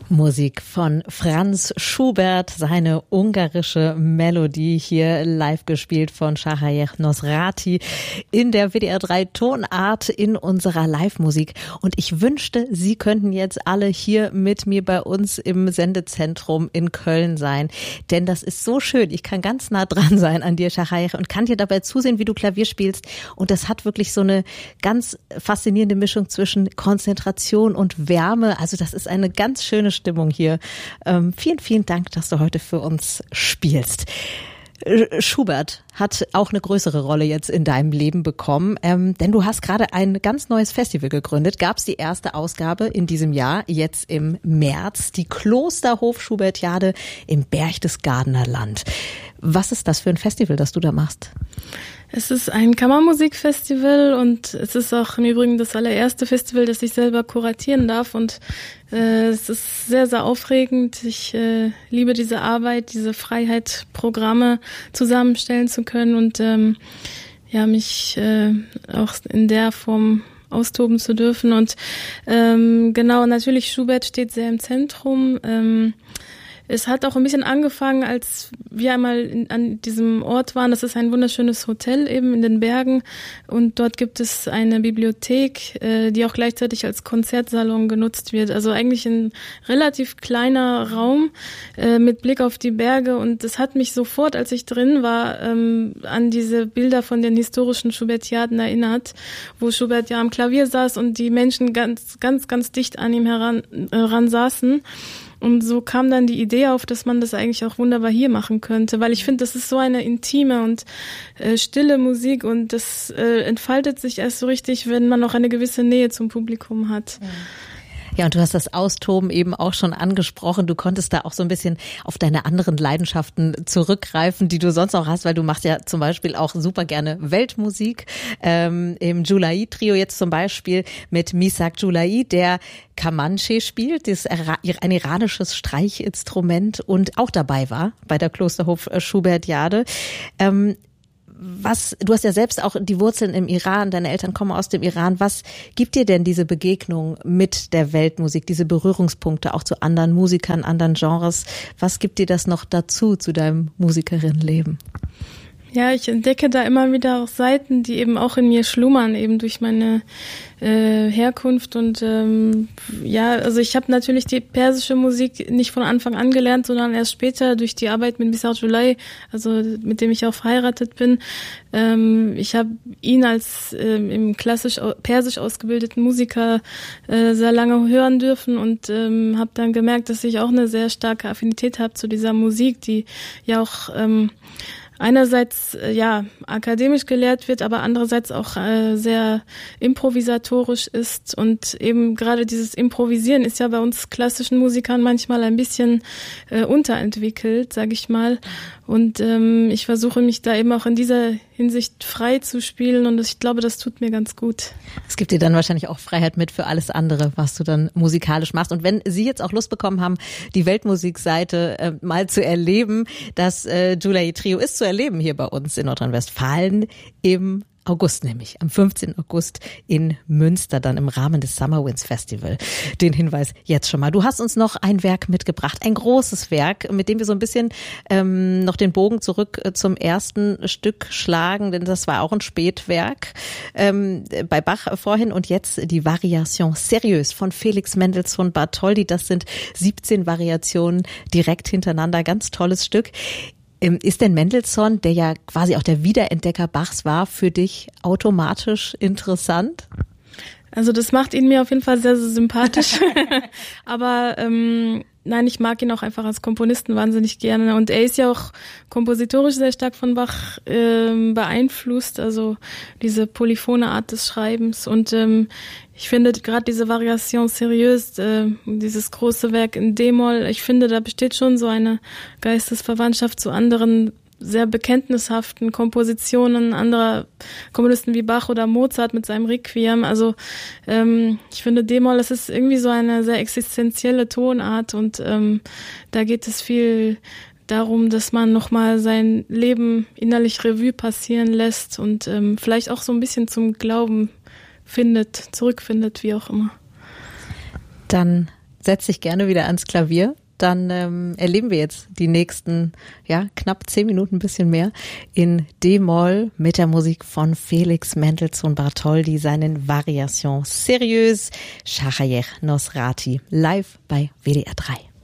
Musik von Franz Schubert, seine ungarische Melodie hier live gespielt von Shahayech Nosrati in der WDR 3 Tonart in unserer Live-Musik. Und ich wünschte, Sie könnten jetzt alle hier mit mir bei uns im Sendezentrum in Köln sein. Denn das ist so schön. Ich kann ganz nah dran sein an dir, Shahayech, und kann dir dabei zusehen, wie du Klavier spielst. Und das hat wirklich so eine ganz faszinierende Mischung zwischen Konzentration und Wärme. Also das ist eine ganz schöne Stimmung hier. Vielen, vielen Dank, dass du heute für uns spielst. Schubert hat auch eine größere Rolle jetzt in deinem Leben bekommen, denn du hast gerade ein ganz neues Festival gegründet. Gab es die erste Ausgabe in diesem Jahr, jetzt im März, die Klosterhof-Schubertiade im Berchtesgadener Land. Was ist das für ein Festival, das du da machst? Es ist ein Kammermusikfestival und es ist auch im Übrigen das allererste Festival, das ich selber kuratieren darf und es ist sehr, sehr aufregend. Ich liebe diese Arbeit, diese Freiheit, Programme zusammenstellen zu können und mich auch in der Form austoben zu dürfen. Und genau, natürlich Schubert steht sehr im Zentrum. Es hat auch ein bisschen angefangen, als wir einmal an diesem Ort waren. Das ist ein wunderschönes Hotel eben in den Bergen und dort gibt es eine Bibliothek, die auch gleichzeitig als Konzertsalon genutzt wird. Also eigentlich ein relativ kleiner Raum mit Blick auf die Berge und das hat mich sofort, als ich drin war, an diese Bilder von den historischen Schubertiaden erinnert, wo Schubert ja am Klavier saß und die Menschen ganz, ganz, ganz dicht an ihm heran saßen. Und so kam dann die Idee auf, dass man das eigentlich auch wunderbar hier machen könnte, weil ich finde, das ist so eine intime und stille Musik und das entfaltet sich erst so richtig, wenn man noch eine gewisse Nähe zum Publikum hat. Ja, und du hast das Austoben eben auch schon angesprochen. Du konntest da auch so ein bisschen auf deine anderen Leidenschaften zurückgreifen, die du sonst auch hast, weil du machst ja zum Beispiel auch super gerne Weltmusik. Im Julai-Trio jetzt zum Beispiel mit Misak Julai, der Kamanche spielt, das ist ein iranisches Streichinstrument und auch dabei war bei der Klosterhof-Schubertiade. Du hast ja selbst auch die Wurzeln im Iran, deine Eltern kommen aus dem Iran. Was gibt dir denn diese Begegnung mit der Weltmusik, diese Berührungspunkte auch zu anderen Musikern, anderen Genres? Was gibt dir das noch dazu, zu deinem Musikerinnenleben? Ja, ich entdecke da immer wieder auch Seiten, die eben auch in mir schlummern, eben durch meine Herkunft und also ich habe natürlich die persische Musik nicht von Anfang an gelernt, sondern erst später durch die Arbeit mit Misak Julai, also mit dem ich auch verheiratet bin. Ich habe ihn als im klassisch persisch ausgebildeten Musiker sehr lange hören dürfen und habe dann gemerkt, dass ich auch eine sehr starke Affinität habe zu dieser Musik, die ja auch einerseits akademisch gelehrt wird, aber andererseits auch sehr improvisatorisch ist und eben gerade dieses Improvisieren ist ja bei uns klassischen Musikern manchmal ein bisschen unterentwickelt, sage ich mal. Und ich versuche mich da eben auch in dieser Hinsicht frei zu spielen und ich glaube, das tut mir ganz gut. Es gibt dir dann wahrscheinlich auch Freiheit mit für alles andere, was du dann musikalisch machst. Und wenn Sie jetzt auch Lust bekommen haben, die Weltmusikseite mal zu erleben, das Julai-Trio ist zu erleben hier bei uns in Nordrhein-Westfalen im August nämlich, am 15. August in Münster, dann im Rahmen des Summer Winds Festival. Den Hinweis jetzt schon mal. Du hast uns noch ein Werk mitgebracht, ein großes Werk, mit dem wir so ein bisschen noch den Bogen zurück zum ersten Stück schlagen, denn das war auch ein Spätwerk bei Bach vorhin und jetzt die Variation Sérieuse von Felix Mendelssohn Bartholdy. Das sind 17 Variationen direkt hintereinander, ganz tolles Stück. Ist denn Mendelssohn, der ja quasi auch der Wiederentdecker Bachs war, für dich automatisch interessant? Also das macht ihn mir auf jeden Fall sehr, sehr sympathisch. Aber nein, ich mag ihn auch einfach als Komponisten wahnsinnig gerne. Und er ist ja auch kompositorisch sehr stark von Bach beeinflusst, also diese polyphone Art des Schreibens. Und ich finde gerade diese Variation Sérieuse, dieses große Werk in D-Moll, ich finde, da besteht schon so eine Geistesverwandtschaft zu anderen sehr bekenntnishaften Kompositionen anderer Komponisten wie Bach oder Mozart mit seinem Requiem. Also ich finde D-Moll, das ist irgendwie so eine sehr existenzielle Tonart und da geht es viel darum, dass man nochmal sein Leben innerlich Revue passieren lässt und vielleicht auch so ein bisschen zum Glauben zurückfindet, wie auch immer. Dann setz dich gerne wieder ans Klavier. Dann erleben wir jetzt die nächsten, knapp 10 Minuten, ein bisschen mehr, in D-Moll mit der Musik von Felix Mendelssohn Bartholdy, seinen Variations Sérieuses, Shahriar Nosrati, live bei WDR 3.